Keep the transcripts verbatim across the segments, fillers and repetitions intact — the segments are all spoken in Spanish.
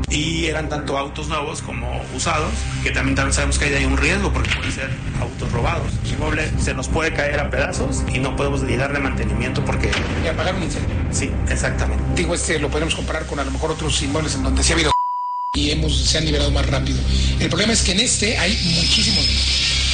y eran tanto autos nuevos como usados, que también, también sabemos que hay un riesgo porque pueden ser autos robados. El inmueble se nos puede caer a pedazos y no podemos ni darle mantenimiento porque... Y apagar un incendio. Sí, exactamente. Digo, este lo podemos comparar con a lo mejor otros inmuebles en donde sí ha habido y hemos, se han liberado más rápido. El problema es que en este hay muchísimos.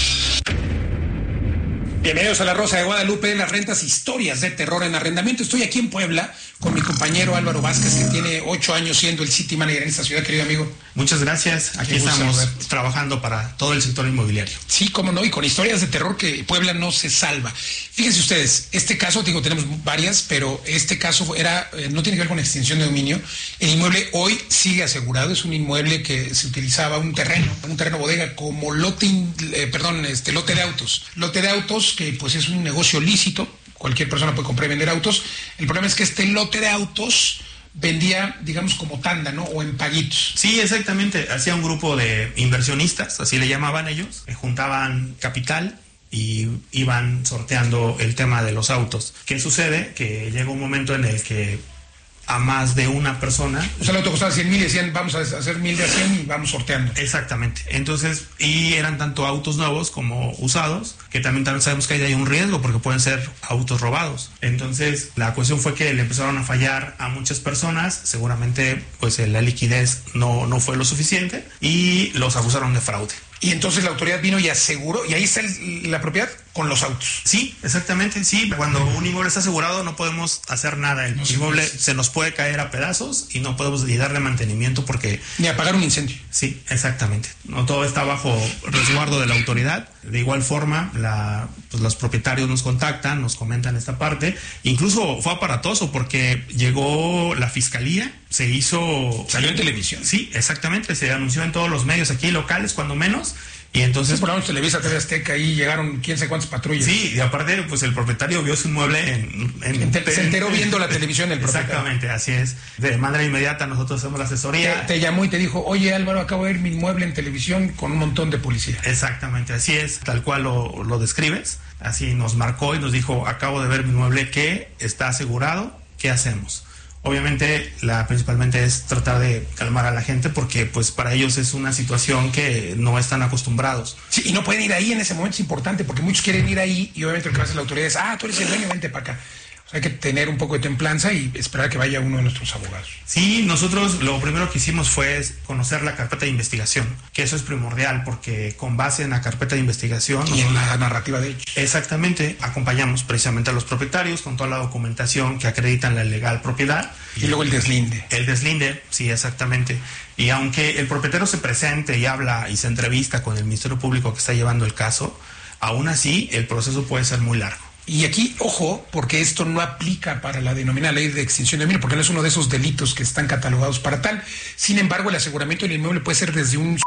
Bienvenidos a La Rosa de Guadalupe, las rentas, historias de terror en arrendamiento. Estoy aquí en Puebla con mi compañero Álvaro Vázquez, que tiene ocho años siendo el city manager en esta ciudad, querido amigo. Muchas gracias. Aquí estamos trabajando para todo el sector inmobiliario. Sí, cómo no, y con historias de terror que Puebla no se salva. Fíjense ustedes, este caso, digo, tenemos varias, pero este caso era eh, no tiene que ver con extinción de dominio. El inmueble hoy sigue asegurado, es un inmueble que se utilizaba un terreno, un terreno bodega como lote, eh, perdón, este lote de autos. Lote de autos que pues es un negocio lícito, cualquier persona puede comprar y vender autos. El problema es que este lote de autos vendía, digamos, como tanda, ¿no? O en paguitos. Sí, exactamente. Hacía un grupo de inversionistas, así le llamaban ellos, eh, juntaban capital y iban sorteando el tema de los autos. ¿Qué sucede? Que llega un momento en el que a más de una persona... O sea, el auto costaba cien mil y decían, vamos a hacer mil de a cien y vamos sorteando. Exactamente. Entonces, y eran tanto autos nuevos como usados, que también, también sabemos que hay un riesgo porque pueden ser autos robados. Entonces, la cuestión fue que le empezaron a fallar a muchas personas, seguramente pues la liquidez no, no fue lo suficiente y los acusaron de fraude. Y entonces la autoridad vino y aseguró, y ahí está el, la propiedad con los autos. Sí, exactamente, sí. Cuando un inmueble está asegurado no podemos hacer nada. El no inmueble se, se nos puede caer a pedazos y no podemos ni darle mantenimiento porque... Ni apagar un incendio. Sí, exactamente. No todo está bajo resguardo de la autoridad. De igual forma, la, pues los propietarios nos contactan, nos comentan esta parte. Incluso fue aparatoso porque llegó la fiscalía, se hizo... Salió en televisión. Sí, exactamente. Se anunció en todos los medios aquí locales, cuando menos. Y entonces... Sí, por lo menos Televisa, T V Azteca, ahí llegaron quién sabe cuántas patrullas. Sí, y aparte, pues el propietario vio su inmueble en... en, en te, se enteró viendo la televisión el propietario. Exactamente, así es. De manera inmediata nosotros hacemos la asesoría. Te, te llamó y te dijo, oye Álvaro, acabo de ver mi inmueble en televisión con un montón de policía. Exactamente, así es, tal cual lo, lo describes. Así nos marcó y nos dijo, acabo de ver mi inmueble que está asegurado, ¿qué hacemos? Obviamente, la principalmente es tratar de calmar a la gente porque pues para ellos es una situación que no están acostumbrados. Sí, y no pueden ir ahí en ese momento, es importante porque muchos quieren ir ahí y obviamente lo que va a hacer la autoridad es, ah, tú eres el dueño, vente para acá. O sea, hay que tener un poco de templanza y esperar que vaya uno de nuestros abogados. Sí, nosotros lo primero que hicimos fue conocer la carpeta de investigación, que eso es primordial porque con base en la carpeta de investigación... Y en la narrativa de hechos. Exactamente, acompañamos precisamente a los propietarios con toda la documentación que acreditan la legal propiedad. Y, y luego el deslinde. El deslinde, sí, exactamente. Y aunque el propietario se presente y habla y se entrevista con el Ministerio Público que está llevando el caso, aún así el proceso puede ser muy largo. Y aquí, ojo, porque esto no aplica para la denominada ley de extinción de dominio, porque no es uno de esos delitos que están catalogados para tal. Sin embargo, el aseguramiento del inmueble puede ser desde un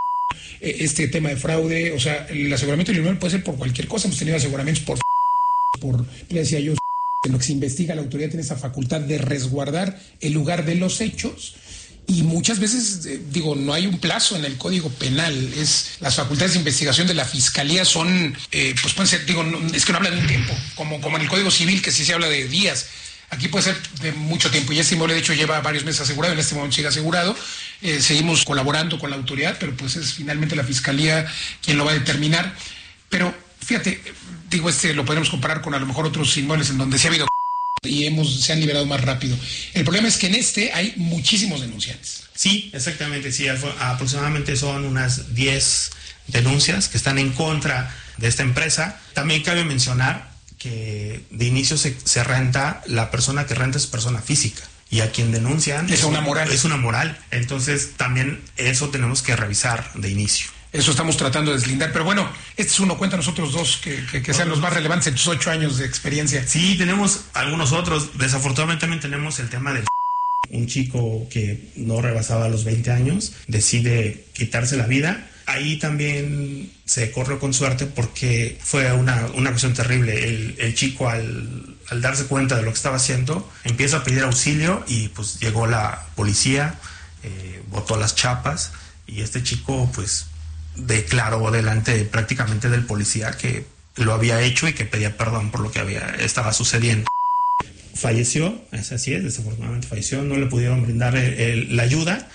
este tema de fraude, o sea, el aseguramiento del inmueble puede ser por cualquier cosa. Hemos tenido aseguramientos por por, le decía yo, en lo que se investiga, la autoridad tiene esa facultad de resguardar el lugar de los hechos. Y muchas veces, eh, digo, no hay un plazo en el Código Penal. Es las facultades de investigación de la Fiscalía son, eh, pues pueden ser, digo, no, es que no hablan de un tiempo, como, como en el Código Civil, que sí se habla de días. Aquí puede ser de mucho tiempo. Y este inmueble, de hecho, lleva varios meses asegurado, en este momento sigue asegurado. Eh, seguimos colaborando con la autoridad, pero pues es finalmente la Fiscalía quien lo va a determinar. Pero, fíjate, digo, este lo podemos comparar con a lo mejor otros inmuebles en donde se ha habido... y hemos se han liberado más rápido. El problema es que en este hay muchísimos denunciantes. Sí, exactamente, sí, aproximadamente son unas diez denuncias que están en contra de esta empresa. También cabe mencionar que de inicio se, se renta, la persona que renta es persona física y a quien denuncian es una moral. Es una moral. Entonces también eso tenemos que revisar de inicio. Eso estamos tratando de deslindar. Pero bueno, este es uno. Cuéntanos otros dos que, que, que sean los más relevantes en tus ocho años de experiencia. Sí, tenemos algunos otros. Desafortunadamente también tenemos el tema del... Un chico que no rebasaba los veinte años decide quitarse la vida. Ahí también se corrió con suerte porque fue una, una cuestión terrible. El, el chico al, al darse cuenta de lo que estaba haciendo empieza a pedir auxilio y pues llegó la policía, eh, botó las chapas y este chico pues... declaró delante prácticamente del policía que lo había hecho y que pedía perdón por lo que había estaba sucediendo. Falleció, es así es, desafortunadamente falleció, no le pudieron brindar el, el, la ayuda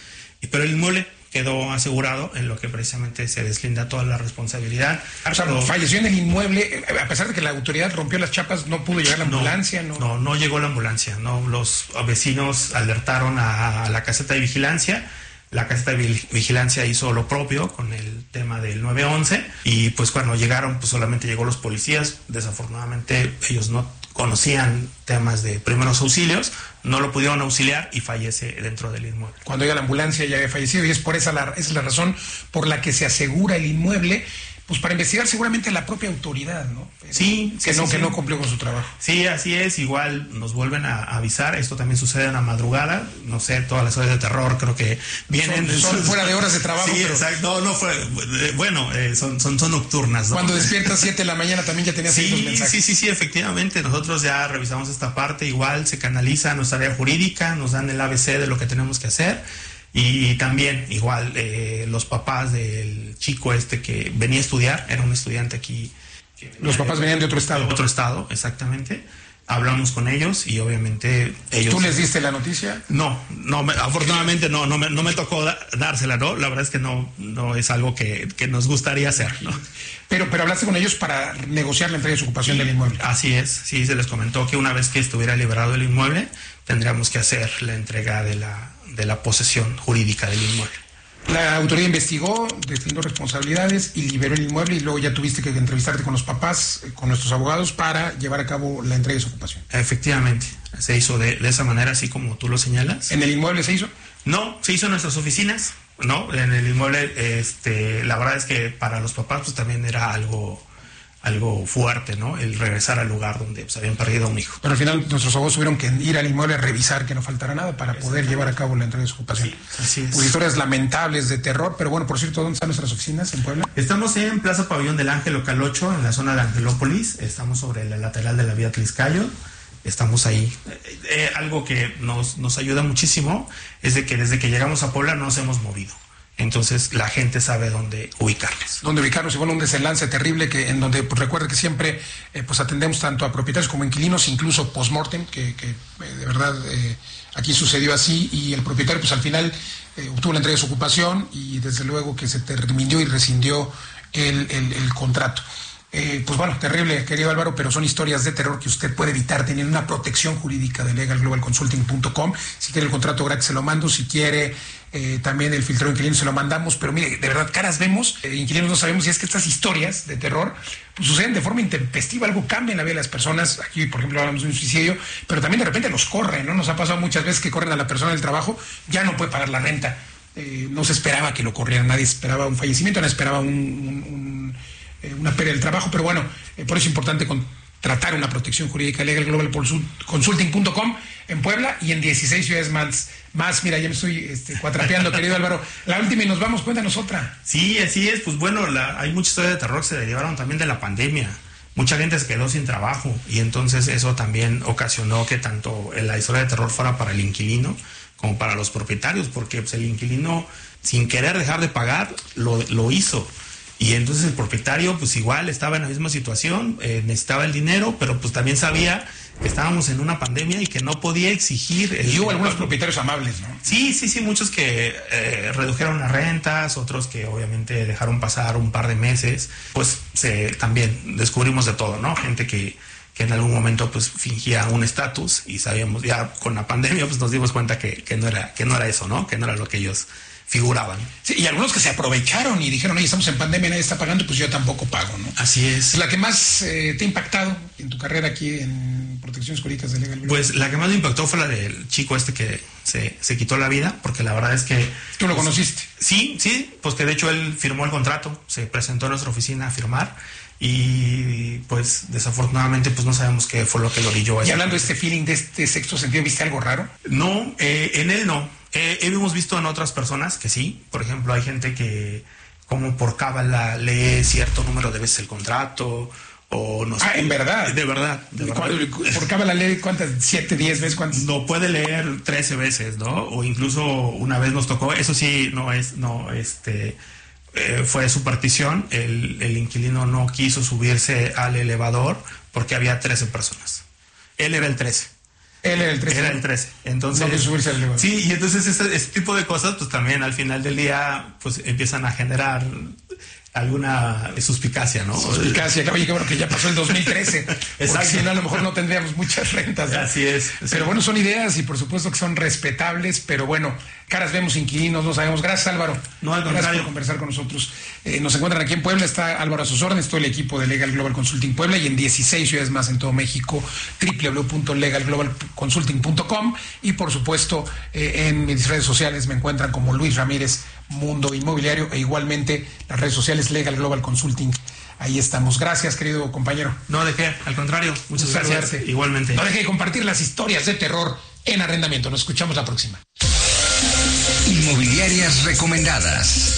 pero el inmueble quedó asegurado, en lo que precisamente se deslinda toda la responsabilidad. O sea, falleció en el inmueble, a pesar de que la autoridad rompió las chapas, no pudo llegar la ambulancia, ¿no? No, no, no llegó la ambulancia, no. Los vecinos alertaron a la caseta de vigilancia. La caseta de vigilancia hizo lo propio con el tema del nueve once y pues cuando llegaron, pues solamente llegó los policías. Desafortunadamente ellos no conocían temas de primeros auxilios, no lo pudieron auxiliar y fallece dentro del inmueble. Cuando llega la ambulancia ya había fallecido y es por esa la, esa es la razón por la que se asegura el inmueble, pues para investigar seguramente la propia autoridad, ¿no? Pero sí, que sí, no sí, que sí. no cumplió con su trabajo. Sí, así es, igual nos vuelven a avisar, esto también sucede en la madrugada, no sé, todas las horas de terror creo que vienen... Son, son fuera de horas de trabajo. Sí, pero... exacto, no, no fue, bueno, eh, son, son, son nocturnas, ¿no? Cuando despiertas siete de la mañana también ya tenías sí, mensajes. Sí, sí, sí, efectivamente, nosotros ya revisamos esta parte, igual se canaliza nuestra área jurídica, nos dan el A B C de lo que tenemos que hacer. Y también, igual, eh, los papás del chico este que venía a estudiar, era un estudiante aquí. Los papás venían de otro estado. De otro estado, exactamente. Hablamos con ellos y obviamente ellos... ¿Tú les diste la noticia? No, no me, afortunadamente no, no me, no me tocó da, dársela, ¿no? La verdad es que no, no es algo que, que nos gustaría hacer, ¿no? Pero, pero hablaste con ellos para negociar la entrega de su ocupación sí, del inmueble. Así es, sí, se les comentó que una vez que estuviera liberado el inmueble, tendríamos que hacer la entrega de la... de la posesión jurídica del inmueble. La autoridad investigó, deslindó responsabilidades y liberó el inmueble y luego ya tuviste que entrevistarte con los papás, con nuestros abogados para llevar a cabo la entrega de su ocupación. Efectivamente, se hizo de, de esa manera, así como tú lo señalas. ¿En el inmueble se hizo? No, se hizo en nuestras oficinas, ¿no? En el inmueble, este, la verdad es que para los papás pues también era algo... algo fuerte, ¿no? El regresar al lugar donde pues, habían perdido a un hijo. Pero al final nuestros abogados tuvieron que ir al inmueble a revisar que no faltara nada para poder llevar a cabo la entrega de su ocupación. Sí, así es. Pues historias lamentables de terror, pero bueno, por cierto, ¿dónde están nuestras oficinas en Puebla? Estamos en Plaza Pabellón del Ángel, local ocho, en la zona de Angelópolis. Estamos sobre la lateral de la vía Tliscayo. Estamos ahí. Eh, eh, algo que nos, nos ayuda muchísimo es de que desde que llegamos a Puebla no nos hemos movido. Entonces la gente sabe dónde ubicarnos. Dónde ubicarnos y bueno, un desenlace terrible que en donde pues recuerde que siempre eh, pues atendemos tanto a propietarios como inquilinos, incluso post-mortem, que, que eh, de verdad eh, aquí sucedió así y el propietario pues al final eh, obtuvo la entrega de su ocupación y desde luego que se terminó y rescindió el, el, el contrato. Eh, pues bueno, terrible, querido Álvaro, pero son historias de terror que usted puede evitar teniendo una protección jurídica de legal global consulting punto com. Si quiere el contrato gratis se lo mando, si quiere eh, también el filtro de inquilinos se lo mandamos, pero mire, de verdad, caras vemos, eh, inquilinos no sabemos, y es que estas historias de terror pues suceden de forma intempestiva, algo cambia en la vida de las personas. Aquí, por ejemplo, hablamos de un suicidio, pero también de repente los corren, ¿no? Nos ha pasado muchas veces que corren a la persona del trabajo, ya no puede pagar la renta. Eh, no se esperaba que lo corrieran, nadie esperaba un fallecimiento, nadie esperaba un... un, un una pérdida del trabajo, pero bueno, eh, por eso es importante contratar una protección jurídica legal global consulting punto com en Puebla y en dieciséis ciudades más. Más, mira, ya me estoy este, cuatrapeando, querido Álvaro. La última y nos vamos, cuéntanos otra. Sí, así es, pues bueno, la, hay muchas historias de terror que se derivaron también de la pandemia. Mucha gente se quedó sin trabajo y entonces eso también ocasionó que tanto la historia de terror fuera para el inquilino como para los propietarios, porque pues, el inquilino, sin querer dejar de pagar, lo, lo hizo. Y entonces el propietario pues igual estaba en la misma situación, eh, necesitaba el dinero, pero pues también sabía que estábamos en una pandemia y que no podía exigir... El, y hubo algunos propietarios amables, ¿no? Sí, sí, sí, muchos que eh, redujeron las rentas, otros que obviamente dejaron pasar un par de meses, pues se, también descubrimos de todo, ¿no? Gente que, que en algún momento pues fingía un estatus y sabíamos, ya con la pandemia pues nos dimos cuenta que, que, no era, que no era eso, ¿no? Que no era lo que ellos... figuraban. Sí, y algunos que se aprovecharon y dijeron, oye, estamos en pandemia, nadie está pagando, pues yo tampoco pago, ¿no? Así es. ¿La que más eh, te ha impactado en tu carrera aquí en protecciones jurídicas de legal? Pues la que más me impactó fue la del chico este que se, se quitó la vida, porque la verdad es que... ¿Tú lo pues, conociste? Sí, sí, pues que de hecho él firmó el contrato, se presentó a nuestra oficina a firmar y pues desafortunadamente pues no sabemos qué fue lo que lo orilló a... Y hablando de este feeling, de este sexto sentido, ¿viste algo raro? No, eh, en él no. Eh, hemos visto en otras personas que sí. Por ejemplo, hay gente que como por cábala lee cierto número de veces el contrato o no sé. Ah, ¿en verdad? De verdad. De verdad. ¿Por cábala lee cuántas? ¿Siete, diez veces? ¿Cuántas? No, puede leer trece veces, ¿no? O incluso una vez nos tocó, eso sí, no es, no, este, eh, fue superstición. El, el inquilino no quiso subirse al elevador porque había trece personas. Él era el trece. Él era el trece. Era el trece. Entonces, no, subirse al elevador. Sí, y entonces este, este tipo de cosas, pues también al final del día, pues empiezan a generar alguna suspicacia, ¿no? Suspicacia, oye, qué bueno que ya pasó el dos mil trece. Exacto. Si no, a lo mejor no tendríamos muchas rentas, ¿no? Así es. Sí. Pero bueno, son ideas y por supuesto que son respetables, pero bueno, caras vemos, inquilinos, no sabemos. Gracias, Álvaro. No, al contrario. Gracias por conversar con nosotros. Eh, nos encuentran aquí en Puebla, está Álvaro a sus órdenes, todo el equipo de Legal Global Consulting Puebla y en dieciséis ciudades más en todo México, doble u doble u doble u punto legal global consulting punto com, y por supuesto eh, en mis redes sociales me encuentran como Luis Ramírez Mundo Inmobiliario, e igualmente las redes sociales Legal Global Consulting. Ahí estamos. Gracias, querido compañero. No, ¿de qué? Al contrario, muchas Un gracias. saludarte. Igualmente. No deje de compartir las historias de terror en arrendamiento. Nos escuchamos la próxima. Inmobiliarias recomendadas.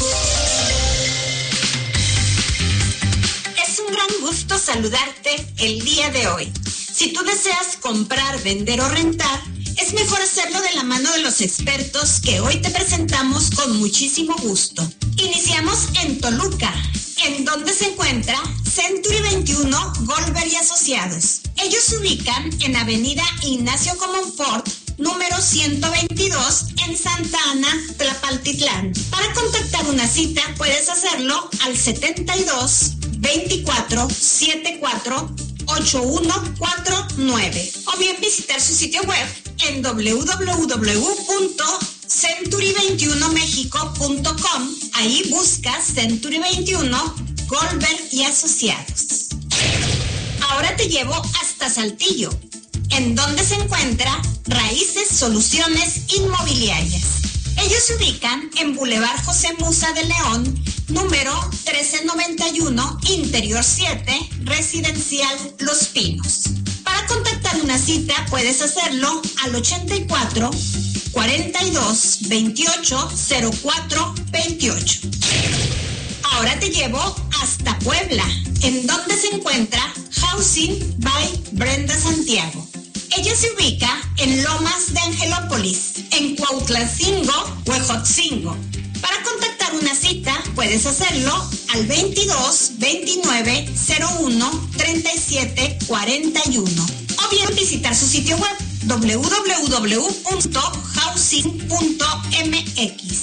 Es un gran gusto saludarte el día de hoy. Si tú deseas comprar, vender o rentar, es mejor hacerlo de la mano de los expertos que hoy te presentamos con muchísimo gusto. Iniciamos en Toluca, en donde se encuentra Century veintiuno Goldberg y Asociados. Ellos se ubican en Avenida Ignacio Comonfort, número ciento veintidós, en Santa Ana, Tlalpatitlán. Para contactar una cita puedes hacerlo al setenta y dos, veinticuatro, setenta y cuatro, ochenta y uno cuarenta y nueve o bien visitar su sitio web en doble u doble u doble u punto century veintiuno mexico punto com. Ahí buscas Century veintiuno Goldberg y Asociados. Ahora te llevo hasta Saltillo, en donde se encuentra Raíces Soluciones Inmobiliarias. Ellos se ubican en Boulevard José Musa de León, número trece noventa y uno, Interior siete, Residencial Los Pinos. Para contactar una cita puedes hacerlo al ochenta y cuatro, cuarenta y dos, veintiocho, cero cuatro, veintiocho. Ahora te llevo hasta Puebla, en donde se encuentra Housing by Brenda Santiago. Ella se ubica en Lomas de Angelópolis, en Cuautlancingo, Huejotzingo. Para contactar una cita puedes hacerlo al veintidós, veintinueve, cero uno, treinta y siete, cuarenta y uno o bien visitar su sitio web doble u doble u doble u punto housing punto m x.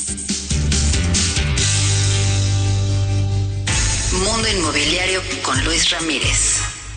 Mundo Inmobiliario con Luis Ramírez.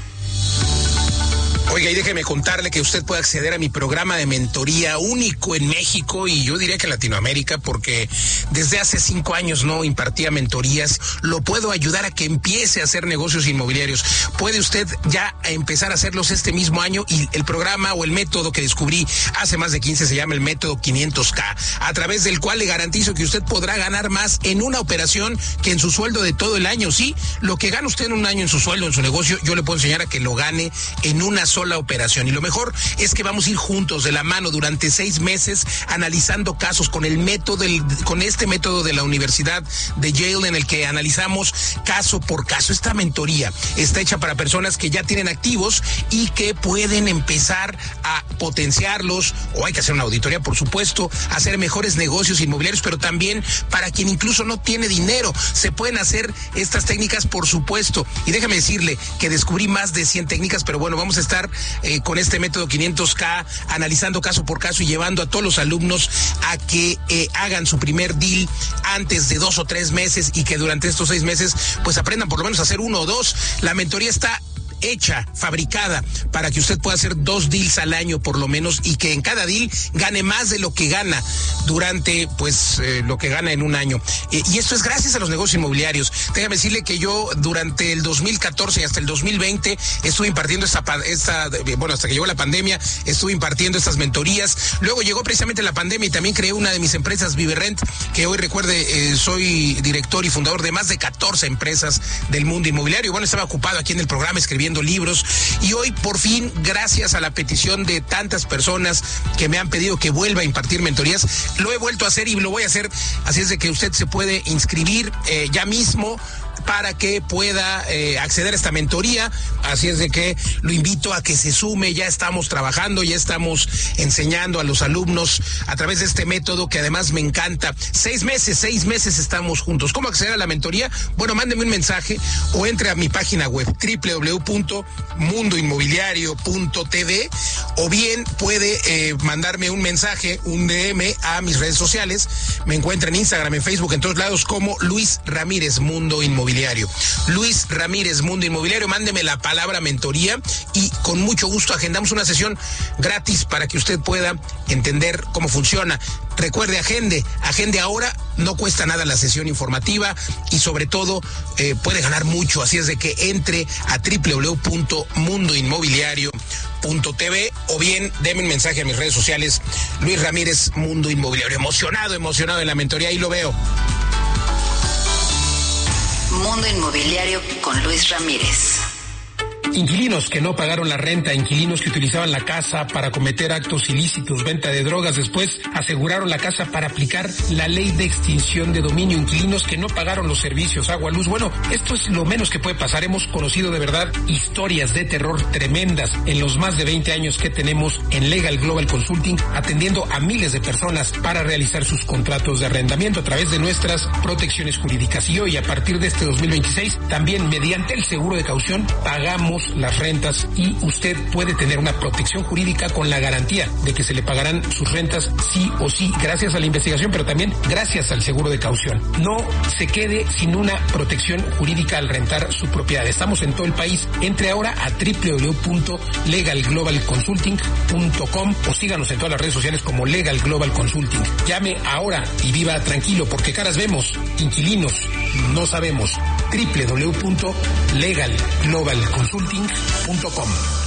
Oiga, y déjeme contarle que usted puede acceder a mi programa de mentoría único en México y yo diría que en Latinoamérica, porque desde hace cinco años no impartía mentorías. Lo puedo ayudar a que empiece a hacer negocios inmobiliarios. Puede usted ya empezar a hacerlos este mismo año y el programa o el método que descubrí hace más de quince se llama el método quinientos K, a través del cual le garantizo que usted podrá ganar más en una operación que en su sueldo de todo el año. Sí, lo que gana usted en un año en su sueldo, en su negocio, yo le puedo enseñar a que lo gane en una sola operación. Y lo mejor es que vamos a ir juntos de la mano durante seis meses analizando casos con el método del, con este método de la Universidad de Yale, en el que analizamos caso por caso. Esta mentoría está hecha para personas que ya tienen activos y que pueden empezar a potenciarlos, o hay que hacer una auditoría, por supuesto, hacer mejores negocios inmobiliarios, pero también para quien incluso no tiene dinero. Se pueden hacer estas técnicas, por supuesto. Y déjame decirle que descubrí más de cien técnicas, pero bueno, vamos a estar Eh, con este método quinientos K, analizando caso por caso y llevando a todos los alumnos a que eh, hagan su primer deal antes de dos o tres meses y que durante estos seis meses pues aprendan por lo menos a hacer uno o dos. La mentoría está hecha, fabricada, para que usted pueda hacer dos deals al año por lo menos y que en cada deal gane más de lo que gana durante, pues, eh, lo que gana en un año. Eh, y esto es gracias a los negocios inmobiliarios. Déjame decirle que yo durante el dos mil catorce y hasta el dos mil veinte estuve impartiendo esta, esta, bueno, hasta que llegó la pandemia, estuve impartiendo estas mentorías. Luego llegó precisamente la pandemia y también creé una de mis empresas, Viverrent, que hoy recuerde, eh, soy director y fundador de más de catorce empresas del mundo inmobiliario. Bueno, estaba ocupado aquí en el programa escribiendo libros y hoy por fin, gracias a la petición de tantas personas que me han pedido que vuelva a impartir mentorías, lo he vuelto a hacer y lo voy a hacer. Así es de que usted se puede inscribir eh, ya mismo para que pueda eh, acceder a esta mentoría. Así es de que lo invito a que se sume. Ya estamos trabajando, ya estamos enseñando a los alumnos a través de este método que además me encanta. Seis meses, seis meses estamos juntos. ¿Cómo acceder a la mentoría? Bueno, mándeme un mensaje o entre a mi página web doble u doble u doble u punto mundo inmobiliario punto t v, o bien puede eh, mandarme un mensaje, un D M a mis redes sociales. Me encuentra en Instagram, en Facebook, en todos lados como Luis Ramírez Mundo Inmobiliario. Luis Ramírez Mundo Inmobiliario, mándeme la palabra mentoría y con mucho gusto agendamos una sesión gratis para que usted pueda entender cómo funciona. Recuerde, agende, agende ahora, no cuesta nada la sesión informativa y sobre todo eh, puede ganar mucho, así es de que entre a doble u doble u doble u punto mundo inmobiliario punto t v o bien deme un mensaje a mis redes sociales, Luis Ramírez Mundo Inmobiliario. Emocionado, emocionado en la mentoría, ahí lo veo. Mundo Inmobiliario con Luis Ramírez. Inquilinos que no pagaron la renta, inquilinos que utilizaban la casa para cometer actos ilícitos, venta de drogas, después aseguraron la casa para aplicar la ley de extinción de dominio, inquilinos que no pagaron los servicios, agua, luz. Bueno, esto es lo menos que puede pasar. Hemos conocido de verdad historias de terror tremendas en los más de veinte años que tenemos en Legal Global Consulting, atendiendo a miles de personas para realizar sus contratos de arrendamiento a través de nuestras protecciones jurídicas. Y hoy, a partir de este dos mil veintiséis, también mediante el seguro de caución, pagamos las rentas y usted puede tener una protección jurídica con la garantía de que se le pagarán sus rentas sí o sí, gracias a la investigación, pero también gracias al seguro de caución. No se quede sin una protección jurídica al rentar su propiedad. Estamos en todo el país. Entre ahora a doble u doble u doble u punto legal global consulting punto com o síganos en todas las redes sociales como Legal Global Consulting. Llame ahora y viva tranquilo, porque caras vemos, inquilinos no sabemos. doble u doble u doble u punto legal global consulting punto com.